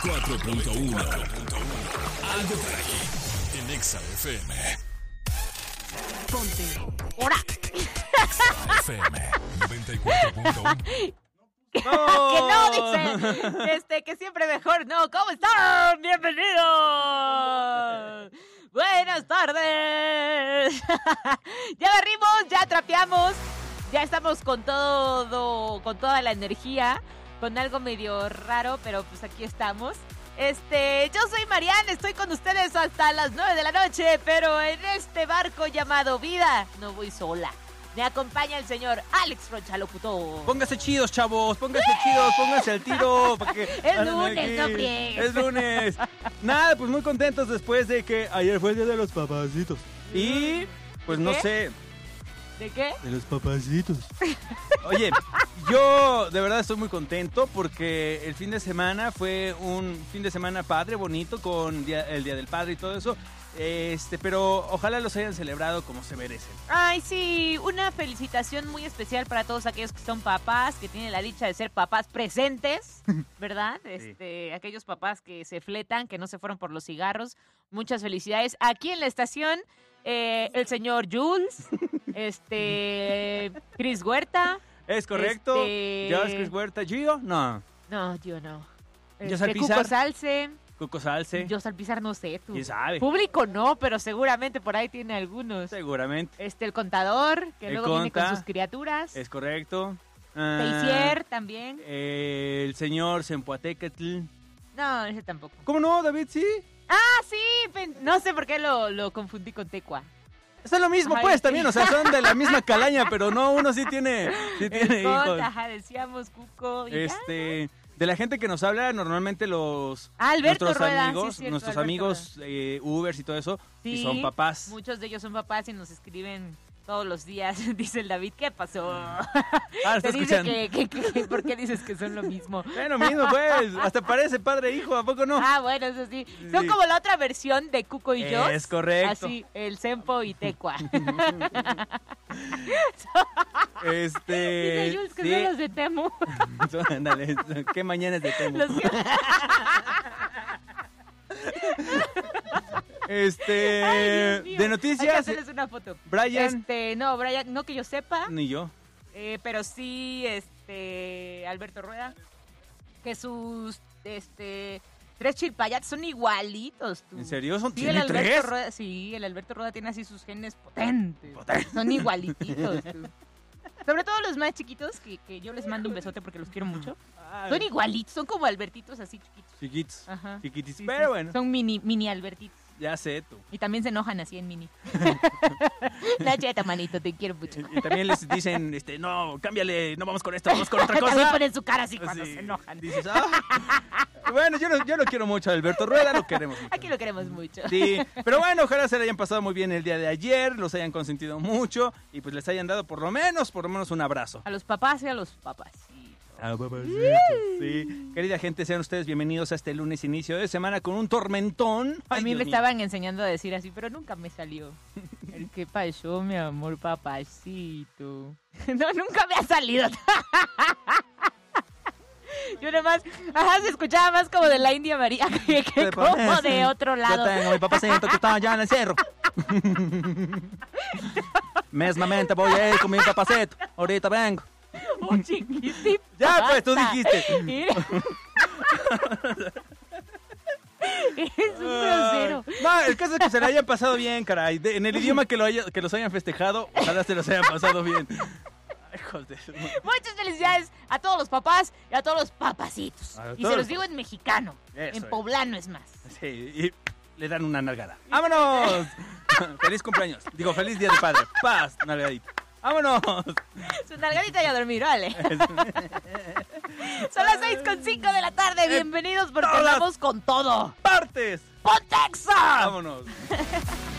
94.1. Algo Traje en Exa FM. Ponte. ¡Hora! FM 94.1. Que no, dice. Que siempre mejor no. ¿Cómo están? ¡Bienvenidos! Buenas tardes. Ya barrimos, ya trapeamos. Ya estamos con todo, con toda la energía. Con algo medio raro, pero pues aquí estamos. Yo soy Mariana, estoy con ustedes hasta las 9 de la noche, pero en este barco llamado vida no voy sola. Me acompaña el señor Alex Rocha, locutor. Póngase chidos, chavos, póngase chidos, póngase al tiro. Para que es lunes, no friegues. Es lunes. Nada, pues muy contentos después de que ayer fue el día de los papacitos. Y, pues no sé. ¿De qué? De los papacitos. Oye, yo de verdad estoy muy contento porque el fin de semana fue un fin de semana padre, bonito, con el Día del Padre y todo eso. Pero ojalá los hayan celebrado como se merecen. Ay, sí, una felicitación muy especial para todos aquellos que son papás, que tienen la dicha de ser papás presentes, ¿verdad? Sí. Aquellos papás que se fletan, que no se fueron por los cigarros. Muchas felicidades. Aquí en la estación, el señor Jules, Cris Huerta. Es correcto. ¿Ya es Cris Huerta? ¿Gio? No. No, yo no. ¿Yo Salpizar? Cuco Salce. Cuco Salce. Yo Salpizar no sé, tú. ¿Quién sabe? Público no, pero seguramente por ahí tiene algunos. Seguramente. El contador, que luego viene con sus criaturas. Es correcto. Teisier también. El señor Zempoatecatl. No, ese tampoco. ¿Cómo no, David? ¿Sí? Ah, sí. No sé por qué lo confundí con Tecua. Es lo mismo, Ajá, pues, sí. también, o sea, son de la misma calaña, pero no, uno sí tiene hijos. Ajá, decíamos Cuco. Y de la gente que nos habla, normalmente Alberto nuestros Rueda, amigos, sí, cierto, nuestros Alberto amigos Ubers y todo eso, sí, y son papás. Muchos de ellos son papás y nos escriben todos los días. Dice el David, ¿qué pasó? Te dice que ¿por qué dices que son lo mismo? Lo mismo, pues, hasta parece padre e hijo, ¿a poco no? Ah, bueno, eso sí. Son como la otra versión de Cuco y yo. Es correcto. Así, el Sempo y Tecua. Dice Jules que son los de Temu. Ándale, ¿qué mañana es de Temu? Ay, Dios mío. De noticias. Hay que hacerles una foto. Brian. No, Brian, no que yo sepa. Ni yo. Pero sí, Alberto Rueda. Que sus, 3 chilpayates son igualitos, tú. ¿En serio? ¿Tiene ¿Tiene 3? Rueda, sí, el Alberto Rueda tiene así sus genes potentes. Son igualititos, tú. Sobre todo los más chiquitos, que yo les mando un besote porque los quiero mucho. Son igualitos, son como Albertitos así chiquitos. Chiquitos. Ajá. Chiquitis. Sí, Pero sí. bueno. Son mini Albertitos. Ya sé tú. Y también se enojan así en mini. La cheta, manito, te quiero mucho. Y también les dicen, no, cámbiale, no vamos con esto, vamos con otra cosa. También ponen su cara así cuando se enojan. Dices, Bueno, yo lo quiero mucho, Alberto Rueda, lo queremos mucho. Aquí lo queremos mucho. Sí, pero bueno, ojalá se le hayan pasado muy bien el día de ayer, los hayan consentido mucho y pues les hayan dado por lo menos un abrazo. A los papás y a los papás. Sí. Querida gente, sean ustedes bienvenidos a este lunes inicio de semana con un tormentón. A Ay, mí Dios me mío. estaban enseñando a decir así, pero nunca me salió. ¿Qué pasó, mi amor, papacito? No, nunca me ha salido. Yo nomás, se escuchaba más como de la India María que como de otro lado. Yo tengo a mi papacito que está allá en el cerro. Mesmamente voy a ir con mi papacito. Ahorita vengo. Un chiquitito. Ya, pues, tú dijiste. Eres un grosero. No, el caso es que se le hayan pasado bien, caray. En el idioma que los hayan festejado, ojalá se los hayan pasado bien. Hijos de... Muchas felicidades a todos los papás y a todos los papacitos. Y se los digo en mexicano. Eso en es. poblano es más. Sí, y le dan una nalgada. ¡Vámonos! Feliz cumpleaños. Digo, feliz día de padre. Paz, nalgadita. ¡Vámonos! Su nalgadita y a dormir, vale. Son las 6:05 de la tarde. Bienvenidos porque todas vamos con todo. ¡Partes! ¡Pontexa! ¡Vámonos!